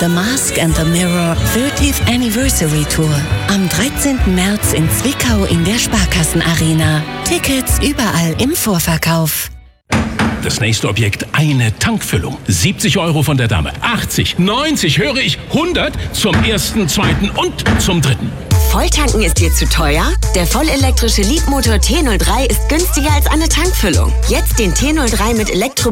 The Mask and the Mirror 30th Anniversary Tour. Am 13. März in Zwickau in der Sparkassenarena. Tickets überall im Vorverkauf. Das nächste Objekt, eine Tankfüllung. 70 € von der Dame. 80, 90, höre ich, 100 zum ersten, zweiten und zum dritten. Volltanken ist dir zu teuer? Der vollelektrische Leapmotor T03 ist günstiger als eine Tankfüllung. Jetzt den T03 mit